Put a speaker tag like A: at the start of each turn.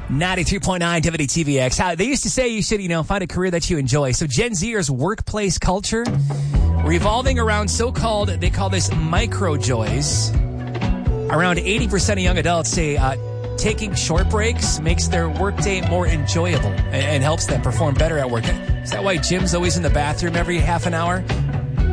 A: 93.9 WTVX. They used to say you should, find a career that you enjoy. So Gen Zers' workplace culture revolving around so-called, they call this micro joys. Around 80% of young adults say taking short breaks makes their workday more enjoyable and helps them perform better at work. Is that why Jim's always in the bathroom every half an hour?